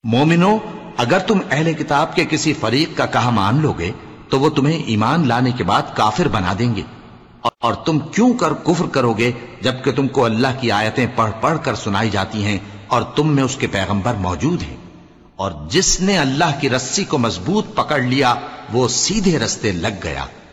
मोमिनो, अगर तुम अहले किताब के किसी फरीक का कहा मान लोगे तो वो तुम्हें ईमान लाने के बाद काफिर बना देंगे, और तुम क्यों कर कुफ्र करोगे जबकि तुमको अल्लाह की आयतें पढ़ पढ़ कर सुनाई जाती हैं और तुम में उसके पैगंबर मौजूद हैं। और जिसने अल्लाह की रस्सी को मजबूत पकड़ लिया वो सीधे रस्ते लग गया।